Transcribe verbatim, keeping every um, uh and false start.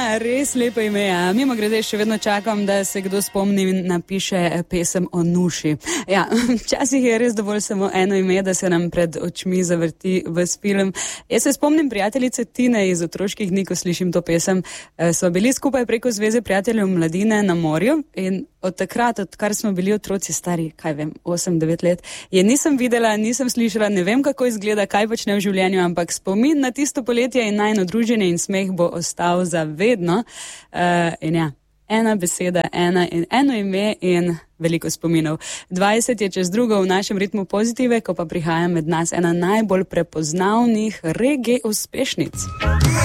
Ja, res lepo ime. Ja. Mimo grede še vedno čakam, da se kdo spomni in napiše pesem o Nuši. Ja, včasih je res dovolj samo eno ime, da se nam pred očmi zavrti ves film. Jaz se spomnim prijateljice Tine iz otroških dni, ko slišim to pesem. Smo bili skupaj preko Zveze prijateljev mladine na morju in od takrat, odkar smo bili otroci stari, kaj vem, osem devet let, je nisem videla, nisem slišala, ne vem, kako izgleda, kaj počne v življenju, ampak spomin na tisto poletje in najino druženje in smeh bo ostal za vedno. Uh, in ja, ena beseda, ena in eno ime in veliko spominov. dvajset je čez drugo v našem ritmu pozitive, ko pa prihaja med nas ena najbolj prepoznavnih reggae uspešnic.